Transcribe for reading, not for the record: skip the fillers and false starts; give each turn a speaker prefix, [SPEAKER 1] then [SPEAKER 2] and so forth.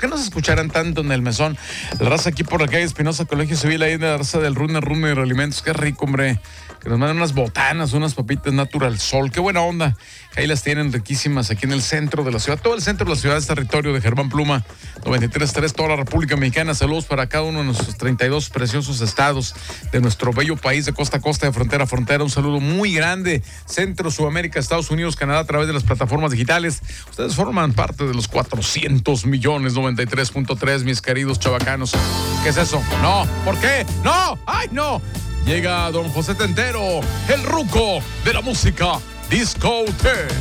[SPEAKER 1] qué no se escucharán tanto en el mesón? La raza aquí por la calle Espinosa, Colegio Civil, ahí en la raza del Runner Alimentos. Qué rico, hombre. Que nos mandan unas botanas, unas papitas Natural Sol. Qué buena onda. Ahí las tienen riquísimas aquí en el centro de la ciudad. Todo el centro de la ciudad es territorio de Germán Pluma. 93.3, toda la República Mexicana. Saludos para cada uno de nuestros 32 preciosos estados de nuestro bello país de costa a costa, de frontera a frontera. Un saludo muy grande. Centro, Sudamérica, Estados Unidos, Canadá, a través de las plataformas digitales. Ustedes forman parte de los 400 millones, 93.3, mis queridos chavacanos. ¿Qué es eso? No. ¿Por qué? ¡No! ¡Ay, no! Llega don José Tentero, el ruco de la música discoteca.